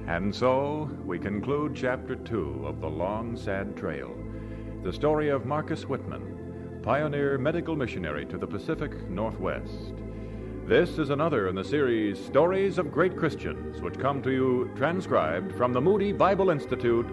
And so we conclude Chapter 2 of The Long, Sad Trail, the story of Marcus Whitman, pioneer medical missionary to the Pacific Northwest. This is another in the series Stories of Great Christians, which come to you transcribed from the Moody Bible Institute